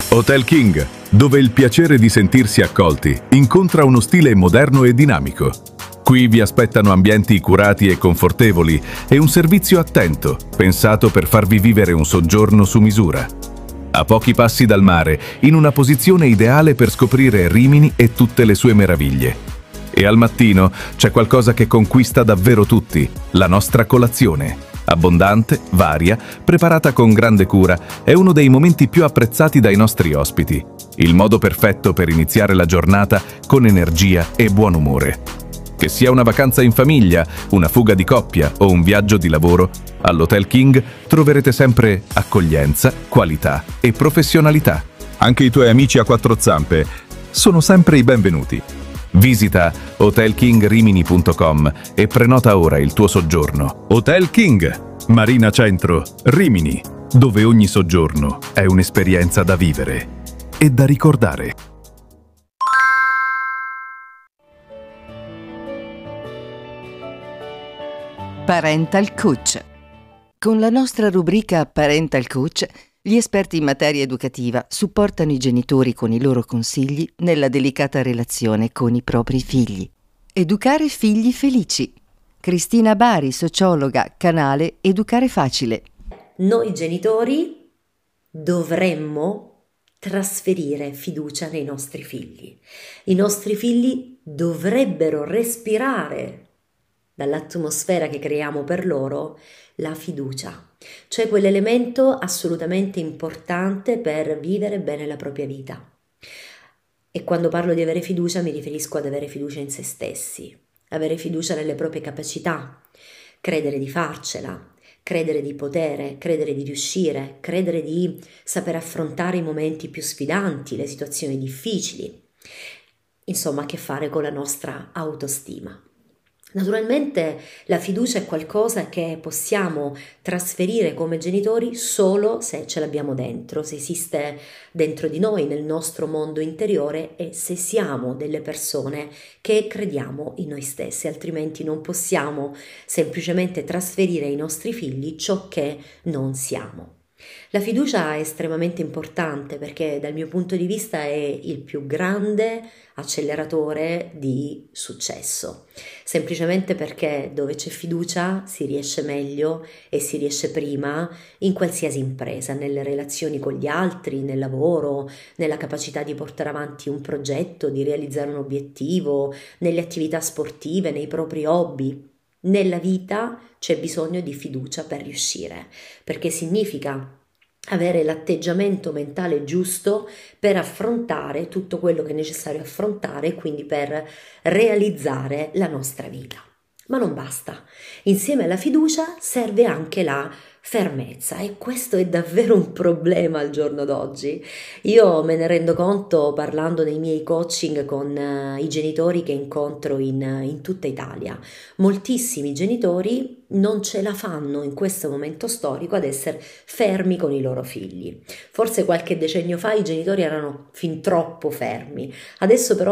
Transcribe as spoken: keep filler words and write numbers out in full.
Hotel King, dove il piacere di sentirsi accolti incontra uno stile moderno e dinamico. Qui vi aspettano ambienti curati e confortevoli e un servizio attento, pensato per farvi vivere un soggiorno su misura. A pochi passi dal mare, in una posizione ideale per scoprire Rimini e tutte le sue meraviglie. E al mattino c'è qualcosa che conquista davvero tutti, la nostra colazione. Abbondante, varia, preparata con grande cura, è uno dei momenti più apprezzati dai nostri ospiti. Il modo perfetto per iniziare la giornata con energia e buon umore. Che sia una vacanza in famiglia, una fuga di coppia o un viaggio di lavoro, all'Hotel King troverete sempre accoglienza, qualità e professionalità. Anche i tuoi amici a quattro zampe sono sempre i benvenuti. Visita hotel king rimini punto com e prenota ora il tuo soggiorno. Hotel King, Marina Centro, Rimini, dove ogni soggiorno è un'esperienza da vivere e da ricordare. Parental Coach. Con la nostra rubrica Parental Coach, gli esperti in materia educativa supportano i genitori con i loro consigli nella delicata relazione con i propri figli. Educare figli felici. Cristina Bari, sociologa, canale Educare Facile. Noi genitori dovremmo trasferire fiducia nei nostri figli. I nostri figli dovrebbero respirare dall'atmosfera che creiamo per loro la fiducia, cioè quell'elemento assolutamente importante per vivere bene la propria vita. E quando parlo di avere fiducia mi riferisco ad avere fiducia in se stessi, avere fiducia nelle proprie capacità, credere di farcela, credere di potere, credere di riuscire, credere di saper affrontare i momenti più sfidanti, le situazioni difficili, insomma, a che fare con la nostra autostima. Naturalmente la fiducia è qualcosa che possiamo trasferire come genitori solo se ce l'abbiamo dentro, se esiste dentro di noi, nel nostro mondo interiore e se siamo delle persone che crediamo in noi stessi, altrimenti non possiamo semplicemente trasferire ai nostri figli ciò che non siamo. La fiducia è estremamente importante perché dal mio punto di vista è il più grande acceleratore di successo, semplicemente perché dove c'è fiducia si riesce meglio e si riesce prima in qualsiasi impresa, nelle relazioni con gli altri, nel lavoro, nella capacità di portare avanti un progetto, di realizzare un obiettivo, nelle attività sportive, nei propri hobby. Nella vita c'è bisogno di fiducia per riuscire, perché significa avere l'atteggiamento mentale giusto per affrontare tutto quello che è necessario affrontare e quindi per realizzare la nostra vita. Ma non basta. Insieme alla fiducia serve anche la fermezza e questo è davvero un problema al giorno d'oggi. Io me ne rendo conto parlando nei miei coaching con uh, i genitori che incontro in, in tutta Italia. Moltissimi genitori non ce la fanno in questo momento storico ad essere fermi con i loro figli. Forse qualche decennio fa i genitori erano fin troppo fermi, adesso però